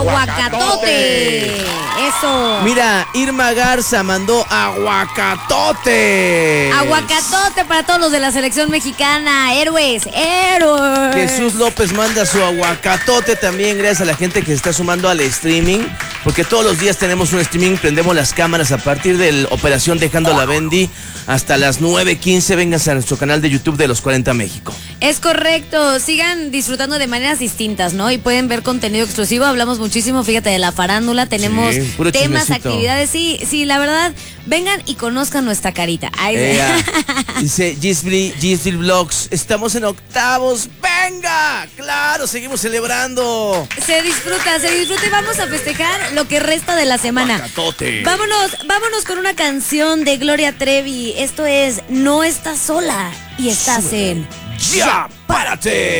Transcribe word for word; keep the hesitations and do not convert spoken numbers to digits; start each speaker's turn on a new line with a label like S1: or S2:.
S1: aguacatote. Eso.
S2: Mira, Irma Garza mandó aguacatote.
S1: Aguacatote para todos los de la selección mexicana. Héroes, héroes.
S2: Jesús López manda su aguacatote también, gracias a la gente que se está sumando al streaming, porque todos los días tenemos un streaming, prendemos las cámaras a partir de la operación Dejando la Bendy hasta las nueve quince. Vénganse a nuestro canal de YouTube de Los cuarenta México.
S1: Es correcto, sigan disfrutando de maneras distintas, ¿no? Y pueden ver contenido exclusivo, hablamos muchísimo, fíjate, de la farándula, tenemos
S2: Sí, puro
S1: temas,
S2: chismecito.
S1: actividades, sí, sí, la verdad, vengan y conozcan nuestra carita. Ay,
S2: Eh, dice Gisli, Gisli Vlogs, estamos en octavos, venga, claro, seguimos celebrando.
S1: se disfruta, se disfruta y vamos a festejar lo que resta de la semana.
S2: Aguacatote.
S1: Vámonos, vámonos con una canción de Gloria Trevi, esto es No estás sola y estás en
S2: ¡Ya, párate!